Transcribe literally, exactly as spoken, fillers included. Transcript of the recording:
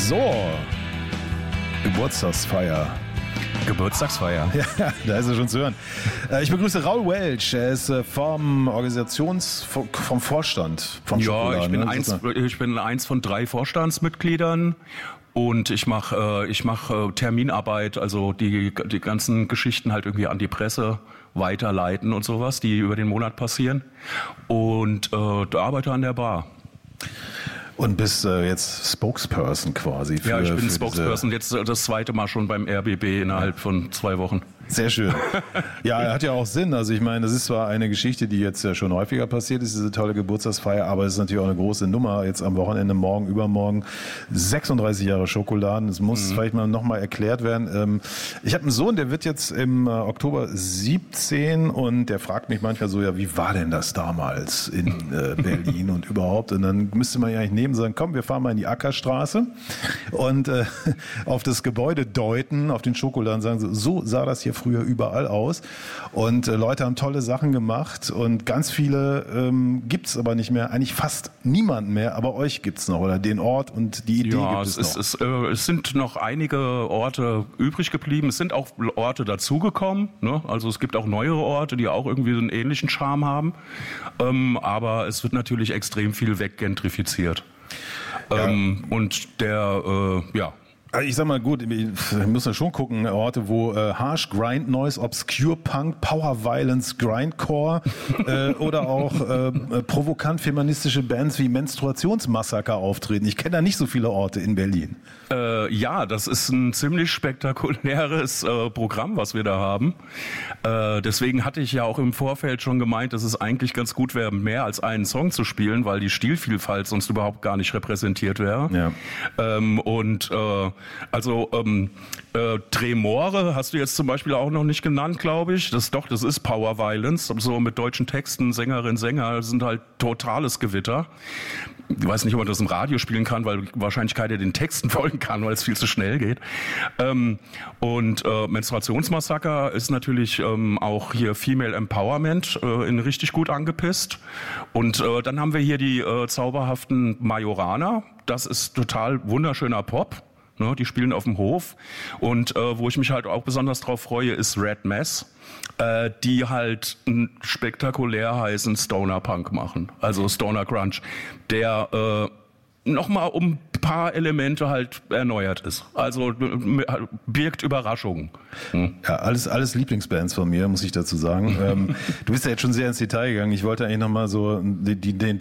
So, Geburtstagsfeier. Geburtstagsfeier. Ja, da ist er schon zu hören. Ich begrüße Raul Welch. Er ist vom Organisations-, vom Vorstand von Schokoladen. Ja, ich bin, eins, ich bin eins von drei Vorstandsmitgliedern und ich mache ich mach Terminarbeit, also die, die ganzen Geschichten halt irgendwie an die Presse weiterleiten und sowas, die über den Monat passieren. Und äh, da arbeite an der Bar. Und bist äh, jetzt Spokesperson quasi. Für, ja, ich bin für Spokesperson, jetzt das zweite Mal schon beim R B B innerhalb von zwei Wochen. Sehr schön. Ja, er hat ja auch Sinn. Also ich meine, das ist zwar eine Geschichte, die jetzt ja schon häufiger passiert ist, diese tolle Geburtstagsfeier, aber es ist natürlich auch eine große Nummer. Jetzt am Wochenende, morgen, übermorgen, sechsunddreißig Jahre Schokoladen. Das muss mhm. vielleicht mal nochmal erklärt werden. Ich habe einen Sohn, der wird jetzt im Oktober siebzehn und der fragt mich manchmal so, ja, wie war denn das damals in Berlin und überhaupt? Und dann müsste man ja eigentlich nehmen und sagen, komm, wir fahren mal in die Ackerstraße und äh, auf das Gebäude deuten, auf den Schokoladen sagen, so, so sah das hier früher überall aus und äh, Leute haben tolle Sachen gemacht und ganz viele ähm, gibt es aber nicht mehr, eigentlich fast niemanden mehr, aber euch gibt es noch oder den Ort und die Idee ja, gibt es, es noch. Ist, äh, es sind noch einige Orte übrig geblieben, es sind auch Orte dazugekommen, ne? Also es gibt auch neuere Orte, die auch irgendwie so einen ähnlichen Charme haben, ähm, aber es wird natürlich extrem viel weggentrifiziert. Ja. Ähm, und der, äh, ja, ich sag mal, gut, wir müssen schon gucken, Orte, wo äh, Harsh Grind Noise, Obscure Punk, Power Violence, Grindcore äh, oder auch äh, provokant feministische Bands wie Menstruationsmassaker auftreten. Ich kenne da nicht so viele Orte in Berlin. Äh, ja, das ist ein ziemlich spektakuläres äh, Programm, was wir da haben. Äh, deswegen hatte ich ja auch im Vorfeld schon gemeint, dass es eigentlich ganz gut wäre, mehr als einen Song zu spielen, weil die Stilvielfalt sonst überhaupt gar nicht repräsentiert wäre. Ja. Ähm, und äh, Also ähm, äh, Tremore hast du jetzt zum Beispiel auch noch nicht genannt, glaube ich. Das doch, das ist Power Violence, so mit deutschen Texten, Sängerinnen, Sänger sind halt totales Gewitter. Ich weiß nicht, ob man das im Radio spielen kann, weil wahrscheinlich keiner den Texten folgen kann, weil es viel zu schnell geht. Ähm, und äh, Menstruationsmassaker ist natürlich ähm, auch hier Female Empowerment äh, in richtig gut angepisst. Und äh, dann haben wir hier die äh, zauberhaften Majorana. Das ist total wunderschöner Pop. Ne, die spielen auf dem Hof und äh, wo ich mich halt auch besonders drauf freue, ist Red Mess, äh, die halt einen spektakulär heißen Stoner Punk machen, also Stoner Grunge, der äh, nochmal um ein paar Elemente halt erneuert ist, also birgt Überraschungen. Hm. Ja, alles, alles Lieblingsbands von mir, muss ich dazu sagen. ähm, du bist ja jetzt schon sehr ins Detail gegangen. Ich wollte eigentlich nochmal so die, die, den